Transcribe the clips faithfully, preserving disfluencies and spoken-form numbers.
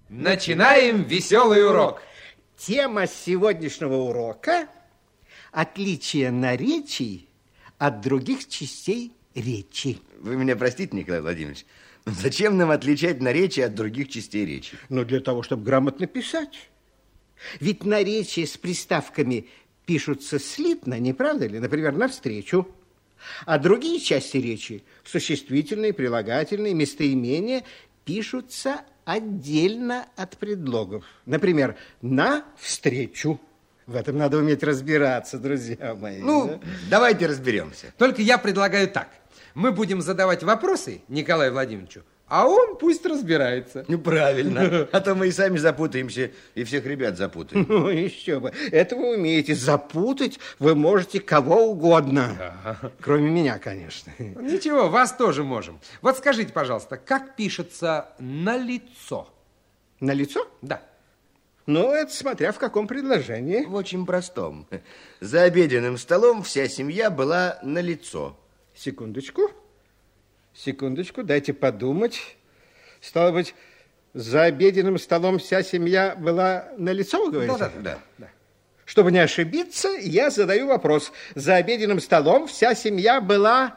Начинаем веселый урок. Тема сегодняшнего урока – отличие наречий от других частей речи. Вы меня простите, Николай Владимирович, но зачем нам отличать наречия от других частей речи? Ну, для того, чтобы грамотно писать. Ведь наречия с приставками пишутся слитно, не правда ли? Например, навстречу. А другие части речи, существительные, прилагательные, местоимения, пишутся отдельно от предлогов. Например, навстречу. В этом надо уметь разбираться, друзья мои. Ну, да? Давайте разберемся. Только я предлагаю так. Мы будем задавать вопросы Николаю Владимировичу, а он пусть разбирается. Ну, правильно. А то мы и сами запутаемся, и всех ребят запутаем. Ну, еще бы. Это вы умеете. Запутать вы можете кого угодно. Да. Кроме меня, конечно. Ничего, вас тоже можем. Вот скажите, пожалуйста, как пишется «налицо»? Налицо? Да. Ну, это смотря в каком предложении. В очень простом. За обеденным столом вся семья была налицо. Секундочку. Секундочку, дайте подумать. Стало быть, за обеденным столом вся семья была налицо, вы говорите? Да, да, да, да. Чтобы не ошибиться, я задаю вопрос. За обеденным столом вся семья была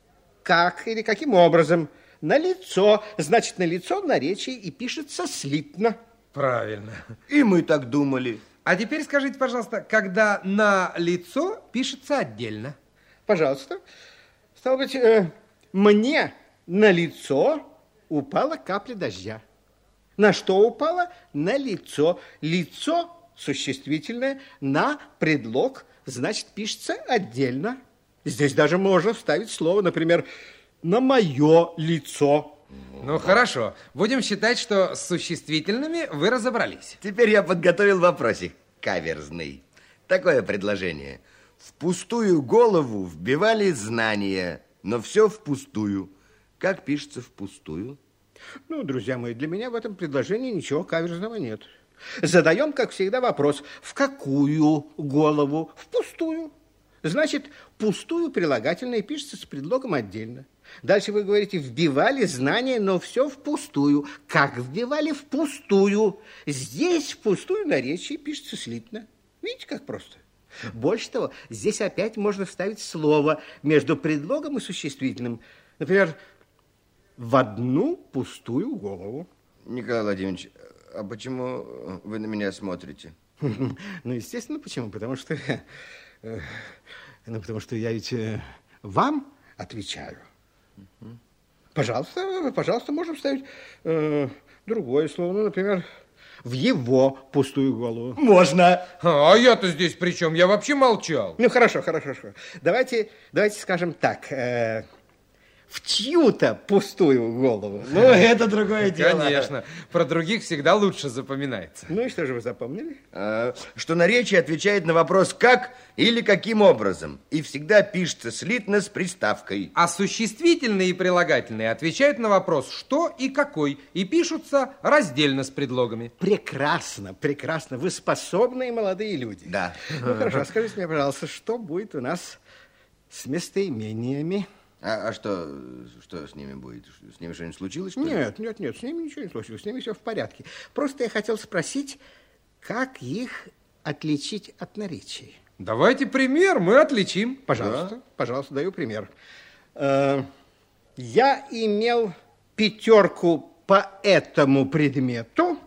как или каким образом? Налицо. Значит, налицо наречие и пишется слитно. Правильно. И мы так думали. А теперь скажите, пожалуйста, когда «на лицо» пишется отдельно? Пожалуйста. Стало быть, э, мне на лицо упала капля дождя. На что упала? На лицо. Лицо существительное, на предлог, значит, пишется отдельно. Здесь даже можно вставить слово, например, на мое лицо. Ну, хорошо. Будем считать, что с существительными вы разобрались. Теперь я подготовил вопросик каверзный. Такое предложение. В пустую голову вбивали знания, но все впустую. Как пишется впустую? Ну, друзья мои, для меня в этом предложении ничего каверзного нет. Задаем, как всегда, вопрос. В какую голову? Впустую. Значит, пустую прилагательное пишется с предлогом отдельно. Дальше вы говорите, вбивали знания, но все впустую. Как вбивали? Впустую. Здесь впустую наречие пишется слитно. Видите, как просто? Больше того, здесь опять можно вставить слово между предлогом и существительным. Например, в одну пустую голову. Николай Владимирович, а почему вы на меня смотрите? Ну, естественно, почему? Потому что, ну, потому что я ведь вам отвечаю. Пожалуйста, пожалуйста, можно вставить э, другое слово. Ну, например, в его пустую голову. Можно. А я-то здесь при чем? Я вообще молчал. Ну, хорошо, хорошо, хорошо. Давайте, давайте скажем так. Э, в чью-то пустую голову. Ну, это другое дело. Конечно. Про других всегда лучше запоминается. Ну, и что же вы запомнили? А, что наречие отвечает на вопрос «как» или «каким образом». И всегда пишется слитно с приставкой. А существительные и прилагательные отвечают на вопрос «что» и «какой». И пишутся раздельно с предлогами. Прекрасно, прекрасно. Вы способные молодые люди. Да. Ну, хорошо, скажите мне, пожалуйста, что будет у нас с местоимениями? А, а что, что с ними будет? С ними что-нибудь случилось, что ли? Нет, нет, нет, с ними ничего не случилось, с ними все в порядке. Просто я хотел спросить, как их отличить от наречий? Давайте пример, мы отличим. Пожалуйста, да. пожалуйста, даю пример. Э, я имел пятерку по этому предмету,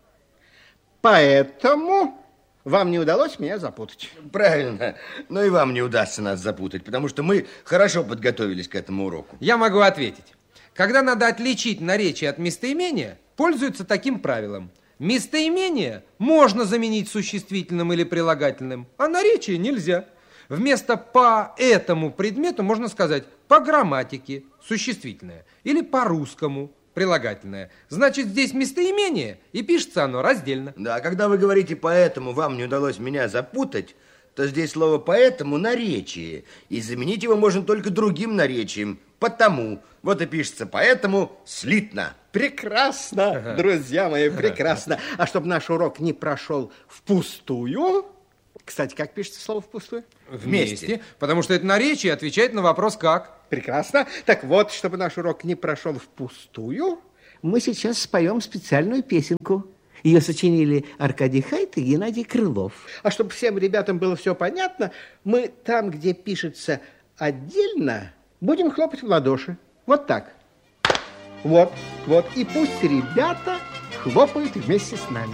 поэтому вам не удалось меня запутать. Правильно. Но и вам не удастся нас запутать, потому что мы хорошо подготовились к этому уроку. Я могу ответить. Когда надо отличить наречие от местоимения, пользуются таким правилом. Местоимение можно заменить существительным или прилагательным, а наречие нельзя. Вместо «по этому предмету» можно сказать «по грамматике» существительное или «по-русскому» прилагательное. Значит, здесь местоимение, и пишется оно раздельно. Да, когда вы говорите «поэтому вам не удалось меня запутать», то здесь слово «поэтому» наречие, и заменить его можно только другим наречием «потому». Вот и пишется «поэтому» слитно. Прекрасно, друзья мои, прекрасно. А чтобы наш урок не прошел впустую... Кстати, как пишется слово «впустую»? Вместе. Вместе, потому что это наречие отвечает на вопрос «как». Прекрасно. Так вот, чтобы наш урок не прошел впустую, мы сейчас споем специальную песенку. Ее сочинили Аркадий Хайт и Геннадий Крылов. А чтобы всем ребятам было все понятно, мы там, где пишется отдельно, будем хлопать в ладоши. Вот так. Вот, вот. И пусть ребята хлопают вместе с нами.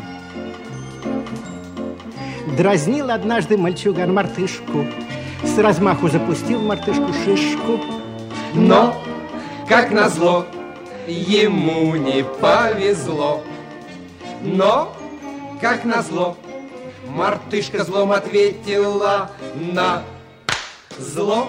Дразнил однажды мальчуган мартышку, с размаху запустил мартышку шишку. Но, как назло, ему не повезло. Но, как назло, мартышка злом ответила на зло.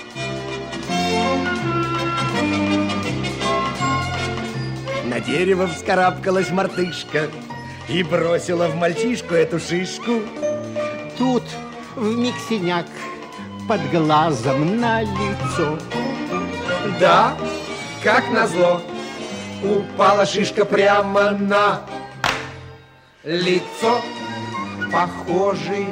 На дерево вскарабкалась мартышка и бросила в мальчишку эту шишку. Тут вмиг синяк под глазом на лицо. Да, как назло, упала шишка прямо на лицо. Похожий